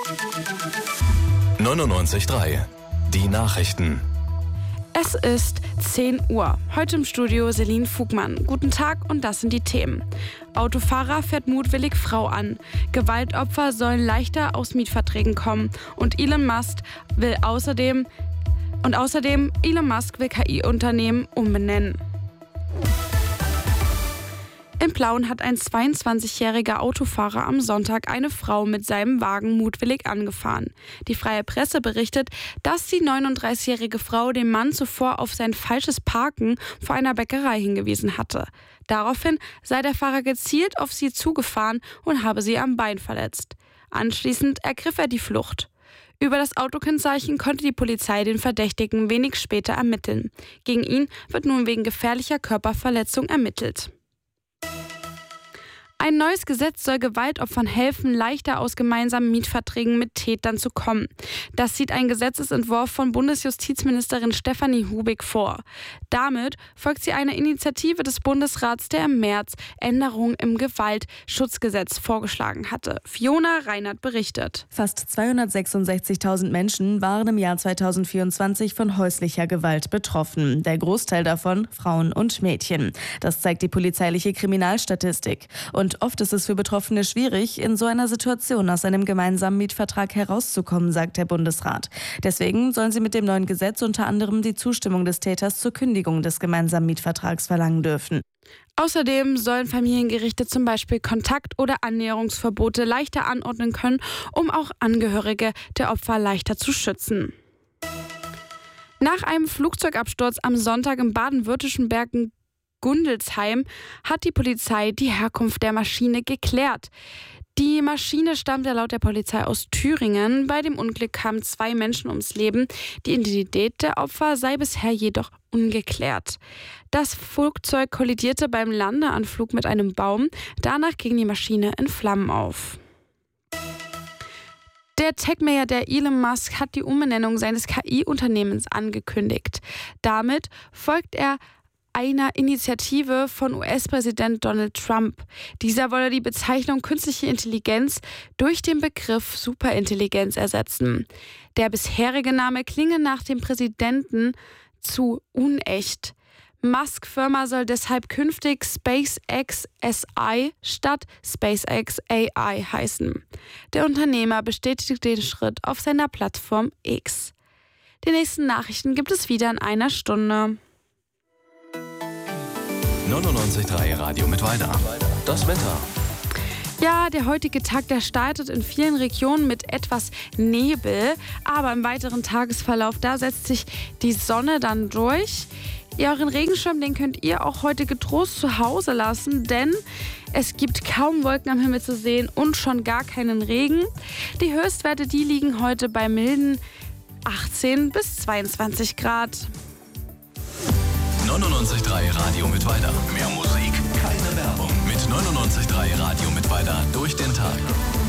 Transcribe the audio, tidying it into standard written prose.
99.3 Die Nachrichten. Es ist 10 Uhr. Heute im Studio Celine Fugmann. Guten Tag und das sind die Themen. Autofahrer fährt mutwillig Frau an. Gewaltopfer sollen leichter aus Mietverträgen kommen. Und Elon Musk will außerdem KI-Unternehmen umbenennen. In Plauen hat ein 22-jähriger Autofahrer am Sonntag eine Frau mit seinem Wagen mutwillig angefahren. Die Freie Presse berichtet, dass die 39-jährige Frau den Mann zuvor auf sein falsches Parken vor einer Bäckerei hingewiesen hatte. Daraufhin sei der Fahrer gezielt auf sie zugefahren und habe sie am Bein verletzt. Anschließend ergriff er die Flucht. Über das Autokennzeichen konnte die Polizei den Verdächtigen wenig später ermitteln. Gegen ihn wird nun wegen gefährlicher Körperverletzung ermittelt. Ein neues Gesetz soll Gewaltopfern helfen, leichter aus gemeinsamen Mietverträgen mit Tätern zu kommen. Das sieht ein Gesetzesentwurf von Bundesjustizministerin Stefanie Hubig vor. Damit folgt sie einer Initiative des Bundesrats, der im März Änderungen im Gewaltschutzgesetz vorgeschlagen hatte. Fiona Reinhardt berichtet. Fast 266.000 Menschen waren im Jahr 2024 von häuslicher Gewalt betroffen. Der Großteil davon Frauen und Mädchen. Das zeigt die polizeiliche Kriminalstatistik. Und oft ist es für Betroffene schwierig, in so einer Situation aus einem gemeinsamen Mietvertrag herauszukommen, sagt der Bundesrat. Deswegen sollen sie mit dem neuen Gesetz unter anderem die Zustimmung des Täters zur Kündigung des gemeinsamen Mietvertrags verlangen dürfen. Außerdem sollen Familiengerichte zum Beispiel Kontakt- oder Annäherungsverbote leichter anordnen können, um auch Angehörige der Opfer leichter zu schützen. Nach einem Flugzeugabsturz am Sonntag im baden-württembergischen Gundelsheim hat die Polizei die Herkunft der Maschine geklärt. Die Maschine stammte laut der Polizei aus Thüringen. Bei dem Unglück kamen 2 Menschen ums Leben. Die Identität der Opfer sei bisher jedoch ungeklärt. Das Flugzeug kollidierte beim Landeanflug mit einem Baum. Danach ging die Maschine in Flammen auf. Der Tech-Milliardär Elon Musk hat die Umbenennung seines KI-Unternehmens angekündigt. Damit folgt er einer Initiative von US-Präsident Donald Trump. Dieser wolle die Bezeichnung künstliche Intelligenz durch den Begriff Superintelligenz ersetzen. Der bisherige Name klinge nach dem Präsidenten zu unecht. Musk-Firma soll deshalb künftig SpaceX SI statt SpaceX AI heißen. Der Unternehmer bestätigt den Schritt auf seiner Plattform X. Die nächsten Nachrichten gibt es wieder in einer Stunde. 99.3 Radio Mittweida. Das Wetter. Ja, der heutige Tag, der startet in vielen Regionen mit etwas Nebel, aber im weiteren Tagesverlauf, da setzt sich die Sonne dann durch. Euren Regenschirm, den könnt ihr auch heute getrost zu Hause lassen, denn es gibt kaum Wolken am Himmel zu sehen und schon gar keinen Regen. Die Höchstwerte, die liegen heute bei milden 18 bis 22 Grad. 99.3 Radio Mittweida. Mehr Musik, keine Werbung. Mit 99.3 Radio Mittweida durch den Tag.